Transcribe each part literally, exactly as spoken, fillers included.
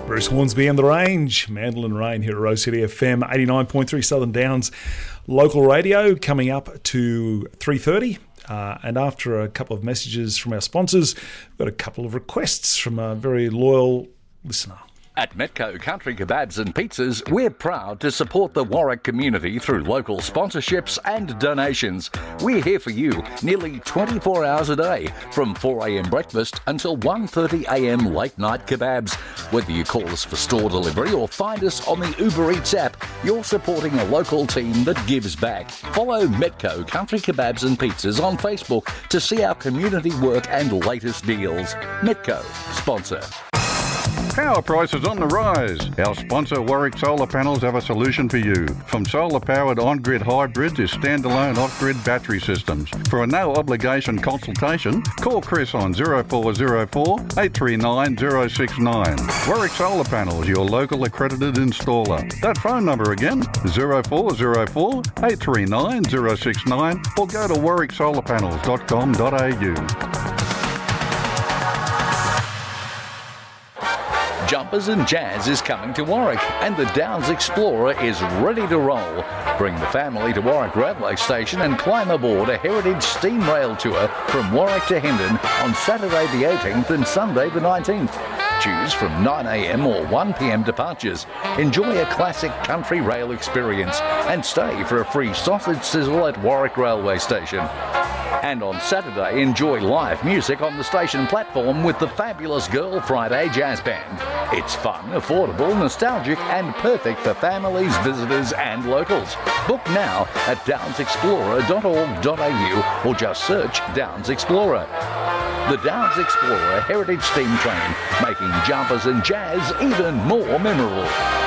Bruce Hornsby and the Range, Mandolin Rain here at Rose City F M, eighty-nine point three Southern Downs local radio, coming up to three thirty. Uh, and after a couple of messages from our sponsors, we've got a couple of requests from a very loyal listener. At Metco Country Kebabs and Pizzas, we're proud to support the Warwick community through local sponsorships and donations. We're here for you nearly twenty-four hours a day, from four a.m. breakfast until one thirty a.m. late night kebabs. Whether you call us for store delivery or find us on the Uber Eats app, you're supporting a local team that gives back. Follow Metco Country Kebabs and Pizzas on Facebook to see our community work and latest deals. Metco, sponsor. Power prices on the rise. Our sponsor Warwick Solar Panels have a solution for you. From solar-powered on-grid hybrids to standalone off-grid battery systems. For a no-obligation consultation, call Chris on zero four zero four, eight three nine, zero six nine. Warwick Solar Panels, your local accredited installer. That phone number again, zero four zero four, eight three nine, zero six nine, or go to warwick solar panels dot com dot a u. Jumpers and Jazz is coming to Warwick, and the Downs Explorer is ready to roll. Bring the family to Warwick Railway Station and climb aboard a heritage steam rail tour from Warwick to Hendon on Saturday the eighteenth and Sunday the nineteenth. Choose from nine a.m. or one p.m. departures. Enjoy a classic country rail experience and stay for a free sausage sizzle at Warwick Railway Station. And on Saturday, enjoy live music on the station platform with the fabulous Girl Friday Jazz Band. It's fun, affordable, nostalgic, and perfect for families, visitors, and locals. Book now at downs explorer dot org dot a u or just search Downs Explorer. The Downs Explorer Heritage Steam Train, making jumpers and jazz even more memorable.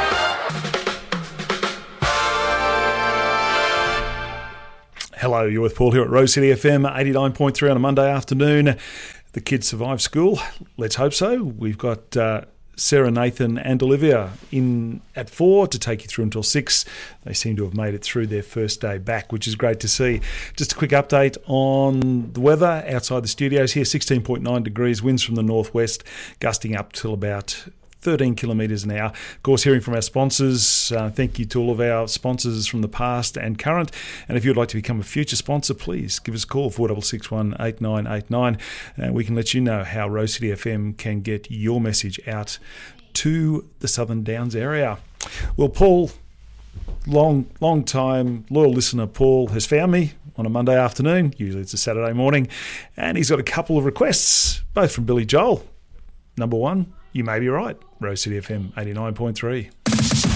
Hello, you're with Paul here at Rose City F M, eighty-nine point three on a Monday afternoon. The kids survived school. Let's hope so. We've got uh, Sarah, Nathan and Olivia in at four to take you through until six. They seem to have made it through their first day back, which is great to see. Just a quick update on the weather outside the studios here. sixteen point nine degrees, winds from the northwest, gusting up till about thirteen kilometres an hour. Of course, hearing from our sponsors, uh, thank you to all of our sponsors from the past and current. And if you'd like to become a future sponsor, please give us a call, four six six one, eight nine eight nine, and we can let you know how Rose City F M can get your message out to the Southern Downs area. Well, Paul, long, long time loyal listener Paul has found me on a Monday afternoon. Usually it's a Saturday morning, and he's got a couple of requests, both from Billy Joel. Number one, you may be right. Rose City F M eighty-nine point three.